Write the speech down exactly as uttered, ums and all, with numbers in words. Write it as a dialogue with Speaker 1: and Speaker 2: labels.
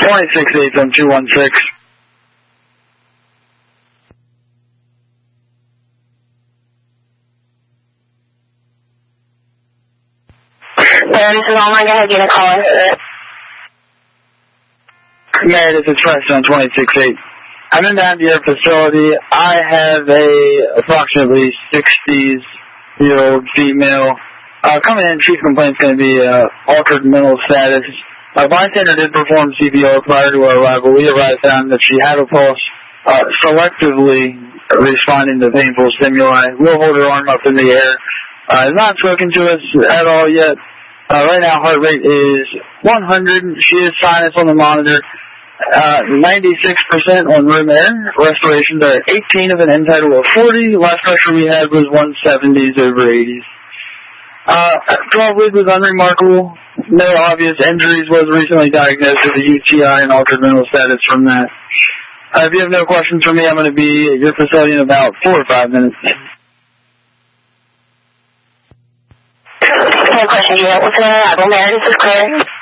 Speaker 1: twenty-six eight from two one six.
Speaker 2: Yeah, this is Online. Go ahead, get a call in.
Speaker 1: Meredith, it's Preston on twenty-six eight. I'm in the your facility. I have a approximately sixty-year-old female. Uh, coming in, chief complaint is going to be uh, altered mental status. My bystander did perform C P R prior to our arrival. We arrived found that she had a pulse, uh, selectively responding to painful stimuli. We'll hold her arm up in the air. Uh, has not spoken to us at all yet. Uh, right now, heart rate is one hundred. She is sinus on the monitor. Uh, ninety-six percent on room air. Respirations are at eighteen of an end tidal of forty. Last pressure we had was one seventies over eighties. Uh, twelve week was unremarkable. No obvious injuries. Was recently diagnosed with a U T I and altered mental status from that. Uh, if you have no questions for me, I'm going to be at your facility in about four or five minutes.
Speaker 2: No questions. You want to know? This is Claire.